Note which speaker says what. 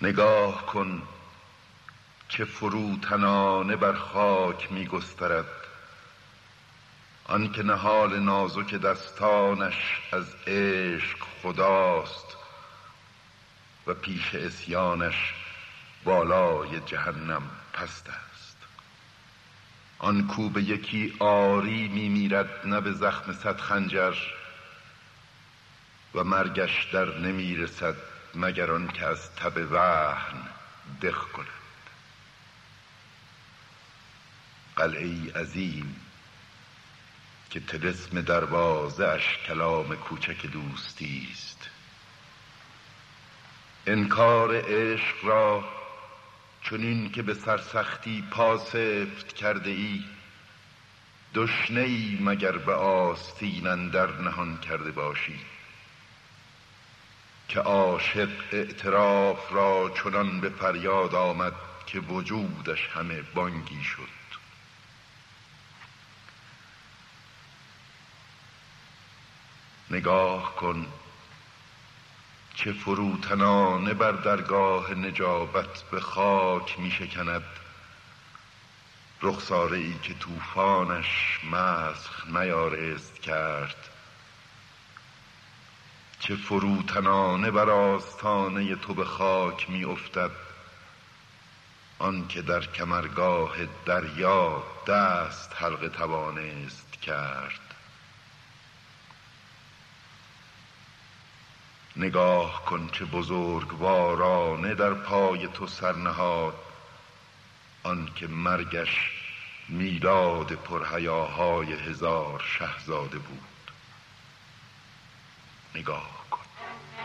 Speaker 1: نگاه کن چه فروتنانه بر خاک می گسترد آن که نهال نازک دستانش از عشق خداست و پیش عصیانش بالای جهنم پست است. آن کو به یکی آری می میرد نه به زخم 100 خنجر و مرگش در نمی رسد مگر آن که از تب وهن دق کند. قلعه‌ای عظیم که طلسم دروازه اش کلام کوچک دوستی است. انکار عشق را چنین که به سرسختی پاسفت کرده ای دشنه ای مگر به آستین اندر نهان کرده باشی که عاشق اعتراف را چنان به فریاد آمد که وجودش همه بانگی شد. نگاه کن چه فروتنانه بر درگاه نجابت به خاک می شکند رخساره ای که طوفانش مسخ نیارست کرد. چه فروتنانه بر آستانه تو به خاک می افتد آن که در کمرگاه دریا دست حلقه توانست کرد. نگاه کن چه بزرگوارانه در پای تو سر نهاد آن که مرگش میلاد پرهیاهای 1000 شهزاده بود. نگاه